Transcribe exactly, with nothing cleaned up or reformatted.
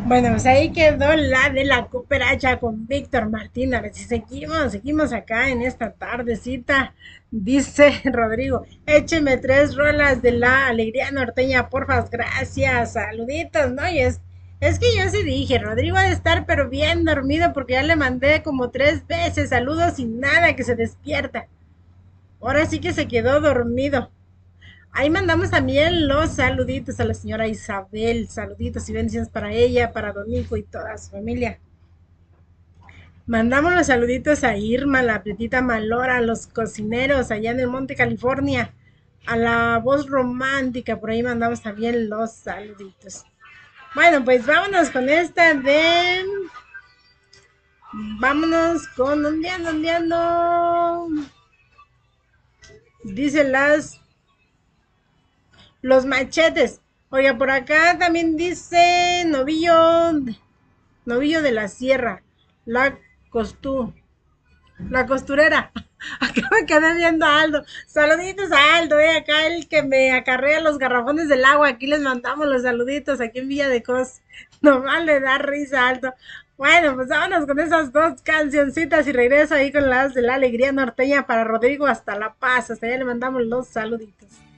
Bueno, pues ahí quedó la de la cooperacha con Víctor Martín. A ver si seguimos, seguimos acá en esta tardecita. Dice Rodrigo, écheme tres rolas de la alegría norteña, porfas, gracias, saluditos, ¿no? Y es, es que yo sí dije, Rodrigo ha de estar pero bien dormido porque ya le mandé como tres veces saludos y nada que se despierta. Ahora sí que se quedó dormido. Ahí mandamos también los saluditos a la señora Isabel, saluditos y bendiciones para ella, para Don Nico y toda su familia. Mandamos los saluditos a Irma, la Prietita Malora, a los cocineros allá en el Monte California, a la voz romántica, por ahí mandamos también los saluditos. Bueno, pues vámonos con esta de... Vámonos con Ondeando, Ondeando. Dice las Los Machetes. Oiga, por acá también dice Novillo, Novillo de la Sierra, la costura, la costurera. Acá me quedé viendo a Aldo. Saluditos a Aldo, eh, acá el que me acarrea los garrafones del agua. Aquí les mandamos los saluditos aquí en Villa de Cos. Nomás le da risa a Aldo. Bueno, pues vámonos con esas dos cancioncitas y regreso ahí con las de la alegría norteña para Rodrigo hasta La Paz. Hasta allá le mandamos los saluditos.